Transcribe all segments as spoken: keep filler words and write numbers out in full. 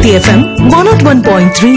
Bharati FM one not one point three.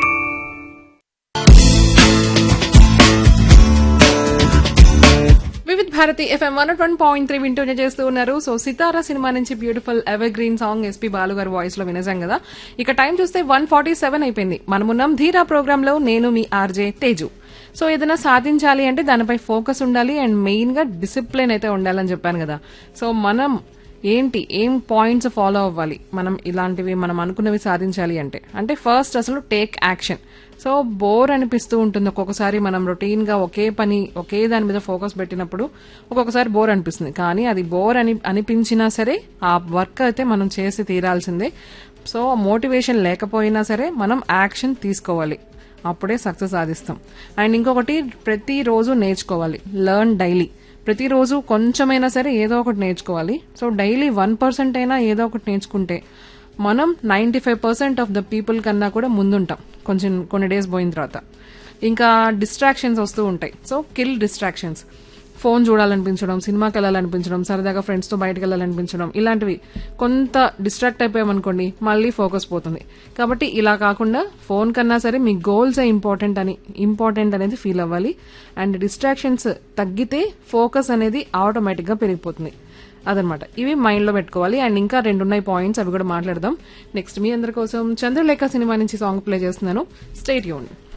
Vividh Bharati FM one not one point three వింటూనే చేస్తూ ఉన్నారు. So సితారా cinema నుంచి beautiful ever green song SP Balu గారి voice లో వినేసాం కదా. ఇక టైం చూస్తే వన్ ఫార్టీ సెవెన్ అయిపోయింది. మనమున్నాం ధీరా ప్రోగ్రామ్ లో. నేను మీ ఆర్జే తేజు. సో ఏదైనా సాధించాలి అంటే దానిపై ఫోకస్ ఉండాలి అండ్ మెయిన్ గా డిసిప్లిన్ అయితే ఉండాలని చెప్పాను కదా. సో మనం ఏంటి ఏం పాయింట్స్ ఫాలో అవ్వాలి మనం ఇలాంటివి మనం అనుకున్నవి సాధించాలి అంటే అంటే ఫస్ట్ అసలు టేక్ యాక్షన్. సో బోర్ అనిపిస్తూ ఉంటుంది ఒక్కొక్కసారి. మనం రొటీన్ గా ఒకే పని ఒకే దాని మీద ఫోకస్ పెట్టినప్పుడు ఒక్కొక్కసారి బోర్ అనిపిస్తుంది. కానీ అది బోర్ అని అనిపించినా సరే ఆ వర్క్ అయితే మనం చేసి తీరాల్సిందే. సో మోటివేషన్ లేకపోయినా సరే మనం యాక్షన్ తీసుకోవాలి. అప్పుడే సక్సెస్ సాధిస్తాం. అండ్ ఇంకొకటి ప్రతిరోజు నేర్చుకోవాలి. Learn daily. ప్రతిరోజు కొంచెమైనా సరే ఏదో ఒకటి నేర్చుకోవాలి. సో డైలీ వన్ పర్సెంట్ అయినా ఏదో ఒకటి నేర్చుకుంటే మనం ninety five percent of the people కన్నా కూడా ముందుంటాం కొంచెం కొన్ని డేస్ పోయిన తర్వాత. ఇంకా డిస్ట్రాక్షన్స్ వస్తూ ఉంటాయి. So kill distractions. ఫోన్ చూడాలనిపించడం, సినిమాకి వెళ్ళాలనిపించడం, సరదాగా ఫ్రెండ్స్ తో బయటకు వెళ్ళాలనిపించడం, ఇలాంటివి కొంత డిస్ట్రాక్ట్ అయిపోయామనుకోండి మళ్ళీ ఫోకస్ పోతుంది. కాబట్టి ఇలా కాకుండా ఫోన్ కన్నా సరే మీ గోల్స్ ఇంపార్టెంట్ అని ఇంపార్టెంట్ అనేది ఫీల్ అవ్వాలి. అండ్ డిస్ట్రాక్షన్స్ తగ్గితే ఫోకస్ అనేది ఆటోమేటిక్ గా పెరిగిపోతుంది. అదనమాట. ఇవి మైండ్ లో పెట్టుకోవాలి. అండ్ ఇంకా రెండు ఉన్నాయి పాయింట్స్, అవి కూడా మాట్లాడదాం. నెక్స్ట్ మీ అందరి కోసం చంద్రలేఖ సినిమా నుంచి సాంగ్ ప్లే చేస్తున్నాను. Stay tuned.